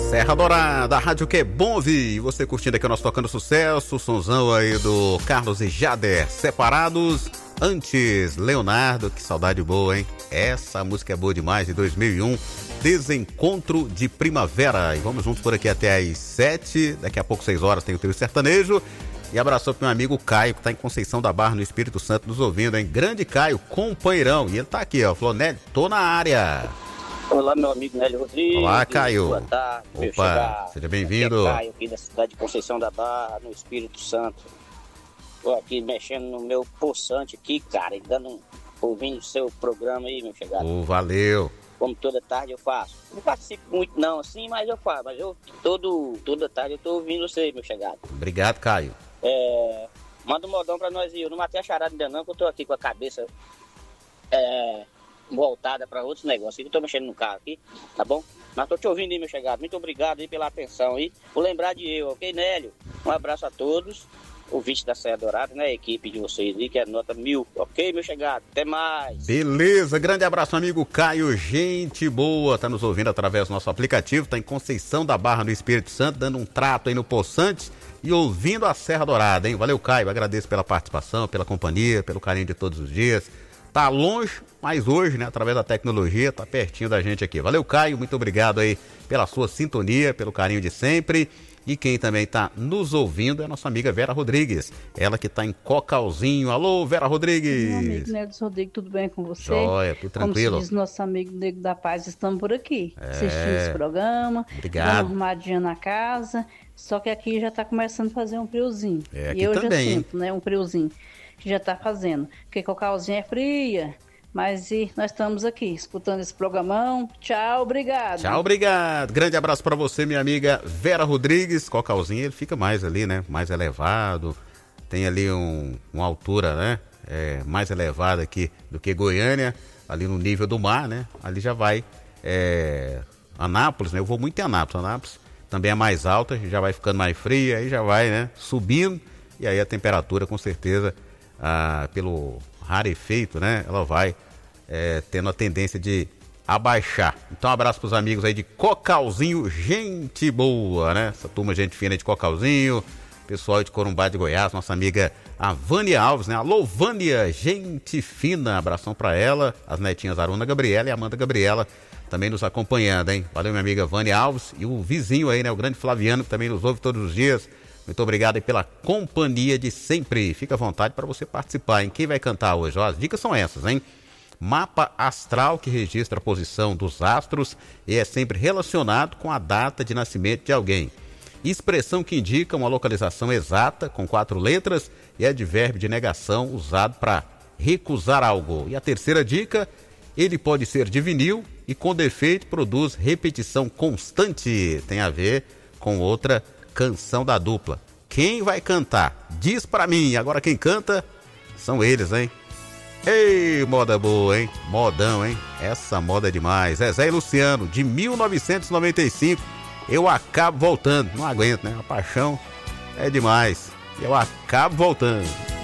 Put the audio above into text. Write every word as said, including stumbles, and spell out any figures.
Serra Dourada, a rádio que é bom ouvir. Você curtindo aqui o nosso Tocando Sucesso, sonzão aí do Carlos e Jader, Separados. Antes, Leonardo, que saudade boa, hein? Essa música é boa demais, de dois mil e um, Desencontro de Primavera. E vamos juntos por aqui até às sete, daqui a pouco seis horas tem o Trio Sertanejo. E abraçou pro meu amigo Caio, que tá em Conceição da Barra, no Espírito Santo, nos ouvindo, hein? Grande Caio, companheirão. E ele tá aqui, ó, falou, Nélio, tô na área. Olá, meu amigo Nélio Rodrigues. Olá, Caio. Boa tarde. Opa, seja bem-vindo. Aqui é Caio, aqui da cidade de Conceição da Barra, no Espírito Santo. Tô aqui mexendo no meu poçante aqui, cara, e dando, ouvindo o seu programa aí, meu chegado. Oh, valeu. Como toda tarde eu faço. Não participo muito não, assim, mas eu faço. Mas eu, todo, toda tarde eu tô ouvindo você, meu chegado. Obrigado, Caio. É, manda um modão pra nós aí. Eu não matei a charada ainda não, que eu tô aqui com a cabeça é, voltada pra outros negócios. Eu tô mexendo no carro aqui, tá bom? Mas tô te ouvindo aí, meu chegado. Muito obrigado aí pela atenção aí. Vou lembrar de eu, ok, Nélio? Um abraço a todos. Ouvinte da Serra Dourada, né? A equipe de vocês aí, que é nota mil. Ok, meu chegado? Até mais. Beleza, grande abraço, amigo Caio. Gente boa, tá nos ouvindo através do nosso aplicativo. Tá em Conceição da Barra, no Espírito Santo, dando um trato aí no Poçante e ouvindo a Serra Dourada, hein? Valeu, Caio. Agradeço pela participação, pela companhia, pelo carinho de todos os dias. Tá longe, mas hoje, né, através da tecnologia, tá pertinho da gente aqui. Valeu, Caio. Muito obrigado aí pela sua sintonia, pelo carinho de sempre. E quem também está nos ouvindo é a nossa amiga Vera Rodrigues. Ela que está em Cocalzinho. Alô, Vera Rodrigues. Meu amigo Nélio Rodrigues, tudo bem com você? Joia, tudo tranquilo. Como se diz nosso amigo Nego da Paz, estamos por aqui. É. Assistindo esse programa. Obrigado. Dando uma arrumadinha na casa. Só que aqui já está começando a fazer um friozinho. É, aqui e eu também, já sinto, né? Um friozinho que já está fazendo. Porque Cocalzinho é fria. Mas e nós estamos aqui, escutando esse programão. Tchau, obrigado. Tchau, obrigado. Grande abraço para você, minha amiga Vera Rodrigues. Cocalzinho, ele fica mais ali, né? Mais elevado. Tem ali um, uma altura, né? É, mais elevada aqui do que Goiânia. Ali no nível do mar, né? Ali já vai é, Anápolis, né? Eu vou muito em Anápolis. Anápolis também é mais alta, já vai ficando mais fria. Aí já vai, né? Subindo. E aí a temperatura, com certeza, ah, pelo rarefeito, né? Ela vai É, tendo a tendência de abaixar. Então, um abraço pros amigos aí de Cocalzinho, gente boa, né? Essa turma, gente fina de Cocalzinho, pessoal de Corumbá de Goiás, nossa amiga a Vânia Alves, né? Alô, Vânia, gente fina, abração pra ela, as netinhas Aruna Gabriela e Amanda Gabriela também nos acompanhando, hein? Valeu, minha amiga Vânia Alves e o vizinho aí, né? O grande Flaviano, que também nos ouve todos os dias. Muito obrigado aí pela companhia de sempre. Fica à vontade para você participar, hein? Quem vai cantar hoje? Ó, as dicas são essas, hein? Mapa astral, que registra a posição dos astros e é sempre relacionado com a data de nascimento de alguém. Expressão que indica uma localização exata, com quatro letras, e advérbio de negação usado para recusar algo. E a terceira dica, ele pode ser de vinil e com defeito produz repetição constante. Tem a ver com outra canção da dupla. Quem vai cantar? Diz pra mim. Agora quem canta são eles, hein? Ei, moda boa, hein? Modão, hein? Essa moda é demais. Zezé e Luciano, de mil novecentos e noventa e cinco. Eu acabo voltando. Não aguento, né? A paixão é demais. Eu acabo voltando.